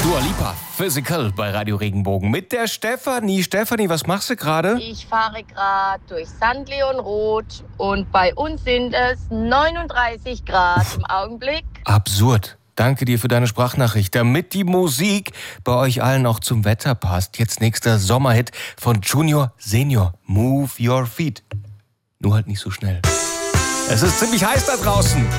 Dua Lipa, Physical bei Radio Regenbogen mit der Stefanie. Stefanie, was machst du gerade? Ich fahre gerade durch St. Leon Roth und bei uns sind es 39 Grad im Augenblick. Absurd. Danke dir für deine Sprachnachricht. Damit die Musik bei euch allen auch zum Wetter passt, jetzt nächster Sommerhit von Junior Senior, Move Your Feet. Nur halt nicht so schnell. Es ist ziemlich heiß da draußen.